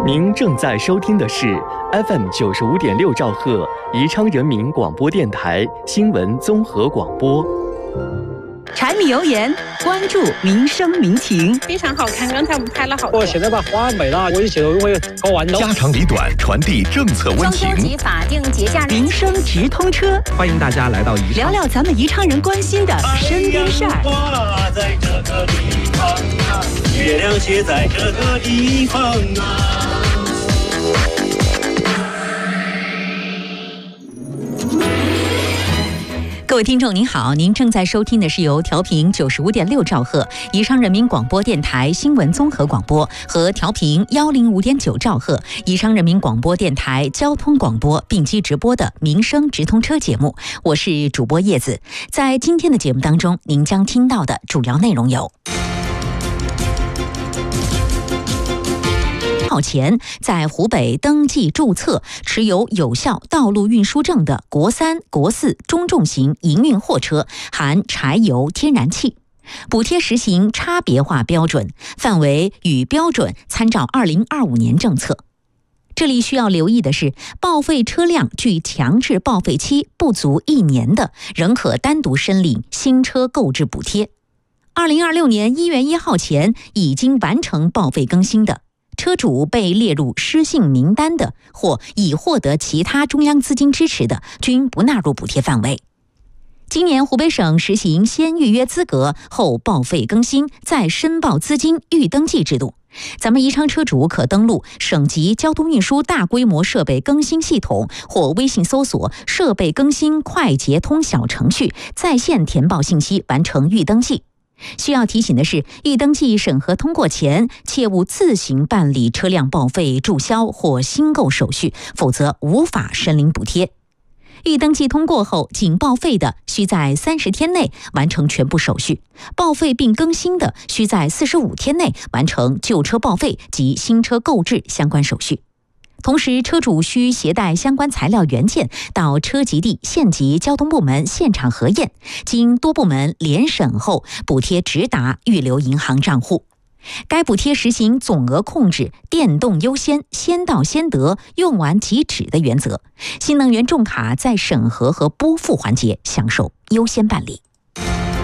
您正在收听的是 FM 95.6兆赫宜昌人民广播电台新闻综合广播。 柴米油盐，关注民生民情， 非常好看。刚才我们拍了好多。 我现在把花美了，我一切都会搞完的。 家长里短，传递政策温情。 双周及法定节假日， 民生直通车， 欢迎大家来到宜昌， 聊聊咱们宜昌人关心的身边事儿。 花在这个地方啊，月亮也在这个地方啊。 各位听众您好，您正在收听的是由调频95.6兆赫宜昌人民广播电台新闻综合广播和调频105.9兆赫宜昌人民广播电台交通广播并机直播的民生直通车节目，我是主播叶子。在今天的节目当中，您将听到的主要内容有：号前在湖北登记注册持有有效道路运输证的国3、国4中重型营运货车含柴油天然气，补贴实行差别化标准，范围与标准参照2025年政策。这里需要留意的是，报废车辆距强制报废期不足1年的，仍可单独申领新车购置补贴。2026年1月1号前已经完成报废更新的车主被列入失信名单的，或已获得其他中央资金支持的，均不纳入补贴范围。今年湖北省实行先预约资格后报废更新再申报资金预登记制度。咱们宜昌车主可登录省级交通运输大规模设备更新系统，或微信搜索设备更新快捷通小程序，在线填报信息完成预登记。需要提醒的是，预登记审核通过前，切勿自行办理车辆报废注销或新购手续，否则无法申领补贴。预登记通过后，仅报废的需在30天内完成全部手续，报废并更新的需在45天内完成旧车报废及新车购置相关手续。同时，车主需携带相关材料原件到车籍地县级交通部门现场核验，经多部门联审后，补贴直达预留银行账户。该补贴实行总额控制、电动优先、先到先得、用完即止的原则。新能源重卡在审核和拨付环节享受优先办理。